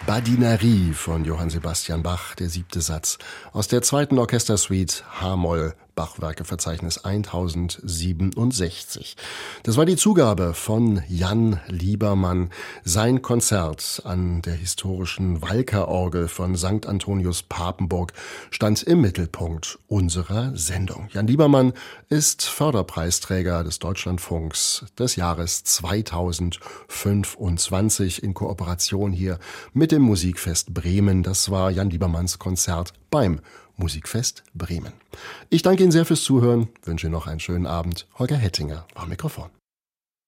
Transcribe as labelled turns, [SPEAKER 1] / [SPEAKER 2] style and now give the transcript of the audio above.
[SPEAKER 1] Badinerie von Johann Sebastian Bach, der 7. Satz aus der 2. Orchestersuite H-Moll, Bachwerkeverzeichnis 1067. Das war die Zugabe von Jan Liebermann. Sein Konzert an der historischen Walker-Orgel von St. Antonius Papenburg stand im Mittelpunkt unserer Sendung. Jan Liebermann ist Förderpreisträger des Deutschlandfunks des Jahres 2025 in Kooperation hier mit dem Musikfest Bremen. Das war Jan Liebermanns Konzert beim Musikfest Bremen. Ich danke Ihnen sehr fürs Zuhören, wünsche Ihnen noch einen schönen Abend. Holger Hettinger war am Mikrofon.